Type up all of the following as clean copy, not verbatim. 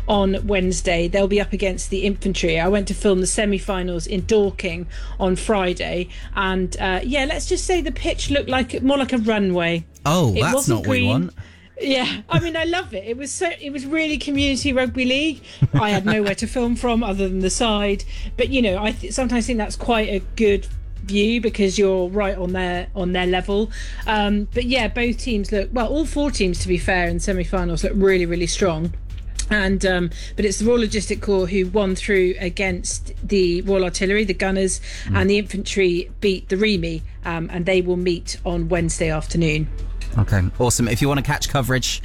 on Wednesday. They'll be up against the Infantry. I went to film the semi-finals in Dorking on Friday, and let's just say the pitch looked like more like a runway. Oh, that's not what we want. Yeah, I mean, I love it. It was really community rugby league. I had nowhere to film from other than the side, but I sometimes think that's quite a good view because you're right on their level. But yeah, both teams all four teams, to be fair, in semi-finals look really, really strong. And but it's the Royal Logistic Corps who won through against the Royal Artillery, the Gunners, and the Infantry beat the Remy, and they will meet on Wednesday afternoon. Okay, awesome. If you want to catch coverage,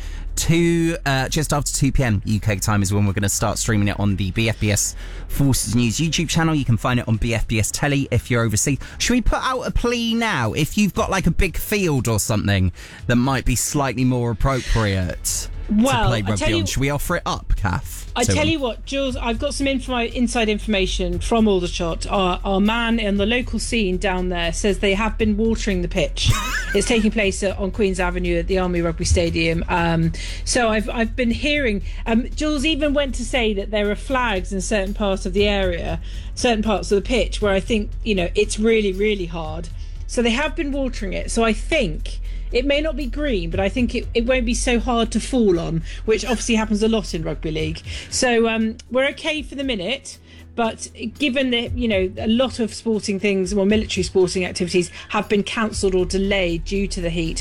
just after 2 p.m. UK time is when we're going to start streaming it on the BFBS Forces News YouTube channel. You can find it on BFBS Telly if you're overseas. Should we put out a plea now? If you've got like a big field or something that might be slightly more appropriate to play rugby on, should we offer it up, Kath? I tell you what, Jules, I've got some inside information from Aldershot. Our man in the local scene down there says they have been watering the pitch. It's taking place on Queen's Avenue at the Army Rugby Stadium. So I've been hearing, Jules even went to say that there are flags in certain parts of the area, certain parts of the pitch where I think, it's really, really hard. So they have been watering it. So I think it may not be green, but I think it won't be so hard to fall on, which obviously happens a lot in rugby league. So we're okay for the minute. But given that, a lot of sporting things, military sporting activities have been cancelled or delayed due to the heat,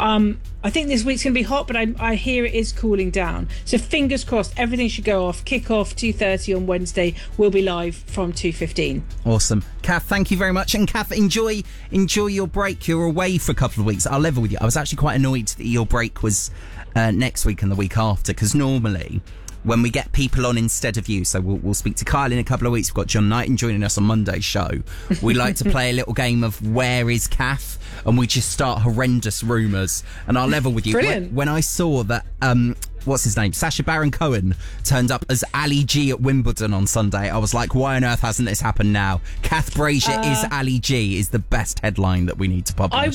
I think this week's going to be hot, but I hear it is cooling down. So fingers crossed, everything should go off. Kick off 2:30 on Wednesday. We'll be live from 2:15. Awesome. Kath, thank you very much. And Kath, enjoy your break. You're away for a couple of weeks. I'll level with you. I was actually quite annoyed that your break was next week and the week after, because normally when we get people on instead of you, so we'll speak to Kyle in a couple of weeks. We've got John Knighton joining us on Monday's show. We like to play a little game of Where is Kath? And we just start horrendous rumours. And I'll level with you. When I saw that, what's his name? Sacha Baron Cohen turned up as Ali G at Wimbledon on Sunday, I was like, why on earth hasn't this happened now? Kath Brazier is Ali G is the best headline that we need to publish.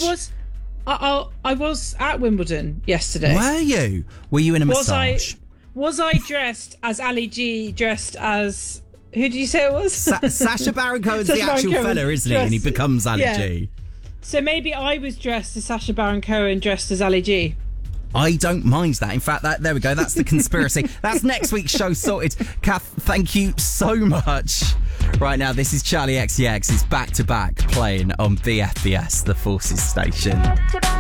I was at Wimbledon yesterday. Were you? Were you in a massage? Was I dressed as Ali G, dressed as... Who did you say it was? Sacha Baron Cohen's the actual fella, isn't he? And he becomes Ali G. So maybe I was dressed as Sacha Baron Cohen, dressed as Ali G. I don't mind that. In fact, there we go. That's the conspiracy. That's next week's show sorted. Kath, thank you so much. Right now, this is Charlie XCX. It's back-to-back playing on BFBS, the Forces station.